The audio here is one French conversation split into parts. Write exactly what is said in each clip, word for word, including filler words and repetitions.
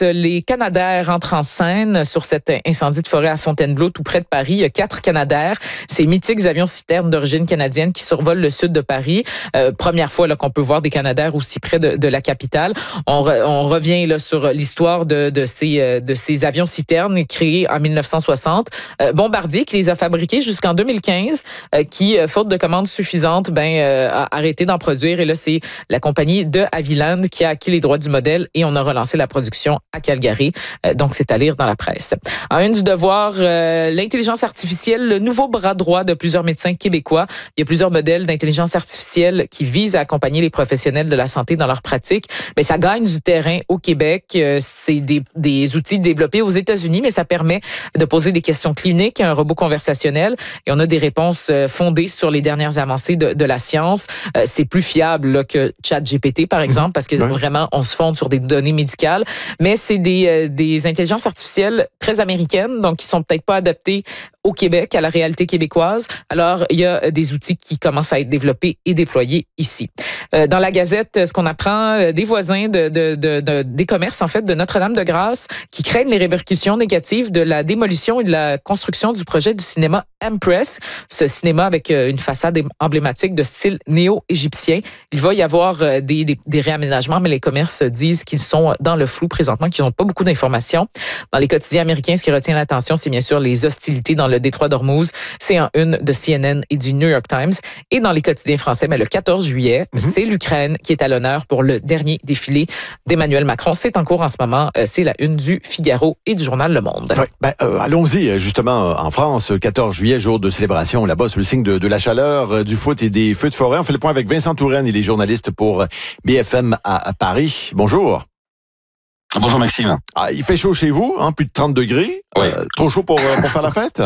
les Canadair entrent en scène sur cet incendie de forêt à Fontainebleau, tout près de Paris. Il y a quatre Canadair, ces mythiques avions citernes d'origine canadienne qui survolent le sud de Paris. Euh, première fois là, qu'on peut voir des Canadair aussi près de, de la capitale. On, re, on revient là, sur l'histoire de, de, ces, de ces avions citernes créés en mille neuf cent soixante. Euh, Bombardier qui les a fabriqués jusqu'en deux mille quinze, euh, qui, faute de commandes suffisantes, ben, euh, a arrêté d'en produire. Et là, c'est la compagnie de Havilland qui a acquis les droits du modèle et on a relancé la production à Calgary. Euh, donc, c'est à lire dans la presse. En une du devoir, euh, l'intelligence artificielle, le nouveau bras droit de plusieurs médecins québécois. Il y a plusieurs modèles d'intelligence artificielle qui visent à accompagner les professionnels de la santé dans leur pratique. Mais ça gagne du terrain au Québec. Euh, c'est des, des outils développés aux États-Unis, mais ça permet de poser des questions cliniques à un robot conversationnel et on a des réponses fondées sur les dernières avancées de, de la science. Euh, c'est plus fiable là, que ChatGPT, par exemple, parce que oui. vraiment, on se fonde sur des données médicales. Mais c'est des, euh, des intelligences artificielles très américaines, donc qui sont peut-être pas adaptées au Québec, à la réalité québécoise. Alors, il y a des outils qui commencent à être développés et déployés ici. Euh, dans la Gazette, ce qu'on apprend euh, des voisins de, de, de, de, des commerces, en fait, de Notre-Dame-de-Grâce, qui craignent les répercussions négatives de la démolition et de la construction du projet du cinéma Empress, ce cinéma avec euh, une façade emblématique de style néo-égyptien. Il va y avoir euh, des, des, des réaménagements, mais les commerces disent qu'ils sont dans le flou présentement, qu'ils n'ont pas beaucoup d'informations. Dans les quotidiens américains, ce qui retient l'attention, c'est bien sûr les hostilités dans le détroit d'Ormuz. C'est en une de C N N et du New York Times. Et dans les quotidiens français, mais le quatorze juillet, mm-hmm. c'est l'Ukraine qui est à l'honneur pour le dernier défilé d'Emmanuel Macron. C'est en cours en ce moment. C'est la une du Figaro et du journal Le Monde. Ouais, ben, euh, allons-y, justement, en France, quatorze juillet, jour de célébration là-bas, sous le signe de, de la chaleur, du foot et des feux de forêt. On fait le point avec Vincent Touraine, il est journaliste pour B F M à, à Paris. Bonjour. Bonjour Maxime. Ah, il fait chaud chez vous, hein, plus de trente degrés. Oui. Euh, trop chaud pour, pour faire la fête?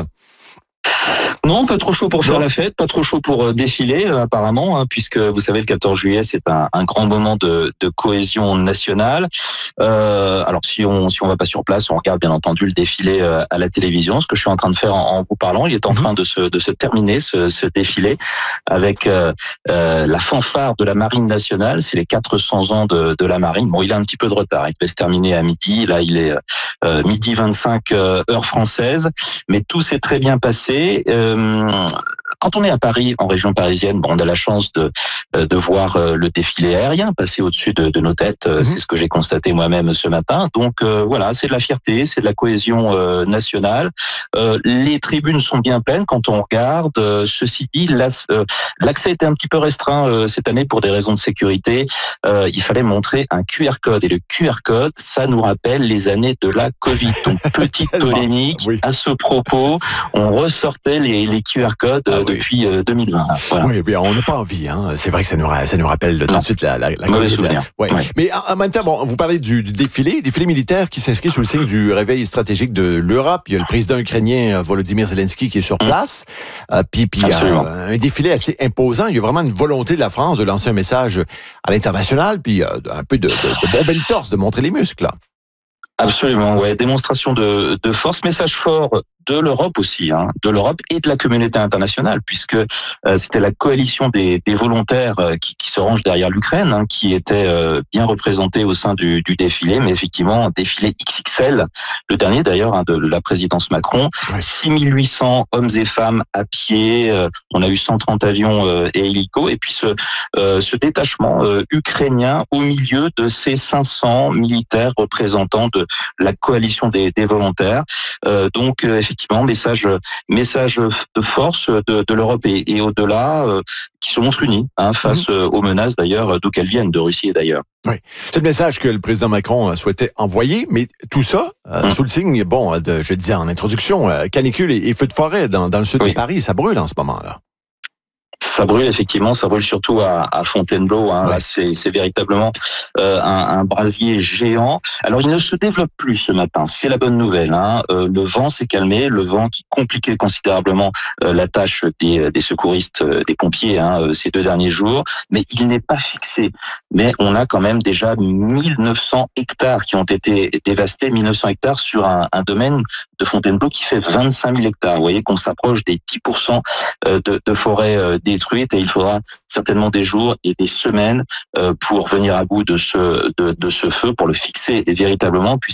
Non, pas trop chaud pour faire non. la fête, pas trop chaud pour défiler euh, apparemment, hein, puisque vous savez le quatorze juillet c'est un, un grand moment de, de cohésion nationale. Euh, alors si on si on va pas sur place, on regarde bien entendu le défilé euh, à la télévision. Ce que je suis en train de faire en, en vous parlant, il est en mmh. train de se de se terminer ce, ce défilé avec euh, euh, la fanfare de la Marine nationale. C'est les quatre cents ans de, de la Marine. Bon, il a un petit peu de retard. Il devait se terminer à midi. Là, il est euh, midi vingt-cinq euh, heure française, mais tout s'est très bien passé. Euh, Quand on est à Paris, en région parisienne, bon, on a la chance de de voir le défilé aérien passer au-dessus de, de nos têtes. Mmh. C'est ce que j'ai constaté moi-même ce matin. Donc euh, voilà, c'est de la fierté, c'est de la cohésion euh, nationale. Euh, les tribunes sont bien pleines quand on regarde. Euh, ceci dit, euh, l'accès était un petit peu restreint euh, cette année pour des raisons de sécurité. Euh, il fallait montrer un Q R code et le Q R code, ça nous rappelle les années de la Covid. Donc petite polémique oui. à ce propos, on ressortait les, les Q R codes ah, oui. depuis euh, deux mille vingt. Voilà. Oui, mais on n'a pas envie. Hein. C'est vrai que ça nous, ça nous rappelle tout de suite la, la, la Covid. Ouais. Ouais. Mais en, en même temps, bon, vous parlez du, du défilé, défilé militaire qui s'inscrit sous le signe du réveil stratégique de l'Europe. Il y a le président ukrainien Volodymyr Zelensky qui est sur place. Mmh. Euh, puis, puis euh, un défilé assez imposant. Il y a vraiment une volonté de la France de lancer un message à l'international, puis euh, un peu de, de, de bomber le torse, de montrer les muscles. Là. Absolument, ouais. Démonstration de, de force, message fort de l'Europe aussi, hein, de l'Europe et de la communauté internationale, puisque euh, c'était la coalition des, des volontaires euh, qui, qui se rangent derrière l'Ukraine, hein, qui était euh, bien représentée au sein du, du défilé, mais effectivement un défilé X X L, le dernier d'ailleurs hein, de la présidence Macron, ouais. six mille huit cents hommes et femmes à pied, euh, on a eu cent trente avions euh, et hélicos, et puis ce, euh, ce détachement euh, ukrainien au milieu de ces cinq cents militaires représentants de la coalition des, des volontaires. Euh, donc euh, effectivement message message de force de, de l'Europe et, et au-delà euh, qui se montre unis hein, face mmh. aux menaces d'ailleurs d'où qu'elles viennent, de Russie et d'ailleurs. Oui, c'est le message que le président Macron souhaitait envoyer, mais tout ça euh, mmh. sous le signe, bon, de, je disais en introduction, euh, canicule et, et feux de forêt dans, dans le sud oui. de Paris, ça brûle en ce moment-là. Ça brûle effectivement, ça brûle surtout à, à Fontainebleau. Hein. Ouais. Là, c'est, c'est véritablement euh, un, un brasier géant. Alors, il ne se développe plus ce matin. C'est la bonne nouvelle. Hein. Euh, le vent s'est calmé, le vent qui compliquait considérablement euh, la tâche des, des secouristes, euh, des pompiers hein, euh, ces deux derniers jours. Mais il n'est pas fixé. Mais on a quand même déjà mille neuf cents hectares qui ont été dévastés, mille neuf cents hectares sur un, un domaine de Fontainebleau qui fait vingt-cinq mille hectares. Vous voyez qu'on s'approche des dix pour cent de, de forêt euh, détruite et il faudra certainement des jours et des semaines euh, pour venir à bout de ce de, de ce feu, pour le fixer véritablement, puisque